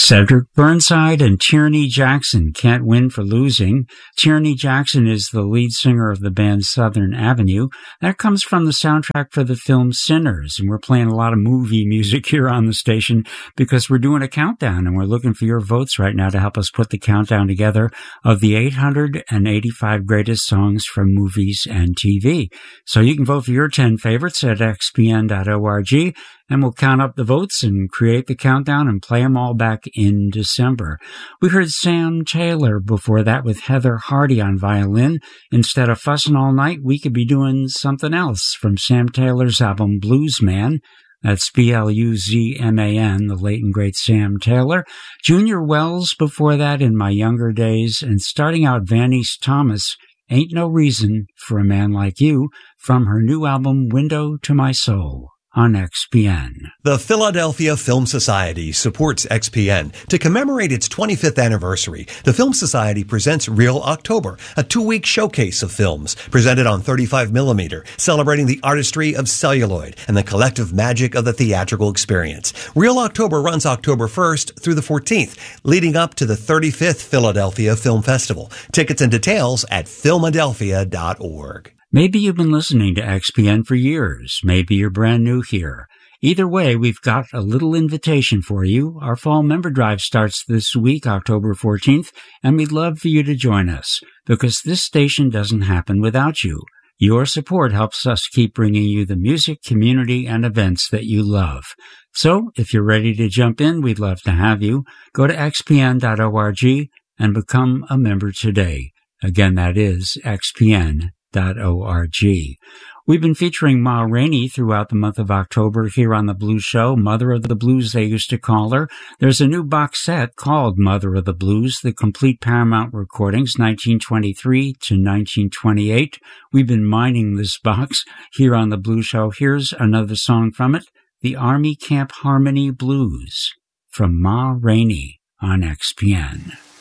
Cedric Burnside and Tierney Jackson can't win for losing. Tierney Jackson is the lead singer of the band Southern Avenue. That comes from the soundtrack for the film Sinners, and we're playing a lot of movie music here on the station because we're doing a countdown, and we're looking for your votes right now to help us put the countdown together of the 885 greatest songs from movies and TV. So you can vote for your 10 favorites at xpn.org, and we'll count up the votes and create the countdown and play them all back in December. We heard Sam Taylor before that with Heather Hardy on violin. Instead of Fussin' All Night, we could be doing something else from Sam Taylor's album Blues Man. That's Bluzman, the late and great Sam Taylor. Junior Wells before that, In My Younger Days, and starting out Vanice Thomas, Ain't No Reason for a Man Like You, from her new album Window to My Soul on XPN. The Philadelphia Film Society supports XPN. To commemorate its 25th anniversary, the Film Society presents Real October, a 2-week showcase of films presented on 35mm, celebrating the artistry of celluloid and the collective magic of the theatrical experience. Real October runs October 1st through the 14th, leading up to the 35th Philadelphia Film Festival. Tickets and details at Philadelphia.org. Maybe you've been listening to XPN for years. Maybe you're brand new here. Either way, we've got a little invitation for you. Our fall member drive starts this week, October 14th, and we'd love for you to join us because this station doesn't happen without you. Your support helps us keep bringing you the music, community, and events that you love. So if you're ready to jump in, we'd love to have you. Go to xpn.org and become a member today. Again, that is xpn.org. We've been featuring Ma Rainey throughout the month of October here on The Blues Show, Mother of the Blues they used to call her. There's a new box set called Mother of the Blues, the complete Paramount recordings, 1923 to 1928. We've been mining this box here on The Blues Show. Here's another song from it, The Army Camp Harmony Blues, from Ma Rainey on XPN.